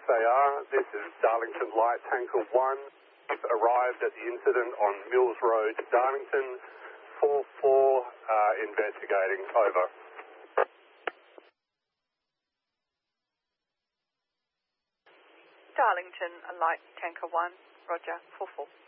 they are. This is Darlington Light Tanker 1. We've arrived at the incident on Mills Road, Darlington. 4-4, investigating. Over. Darlington Light Tanker 1, roger, 4-4.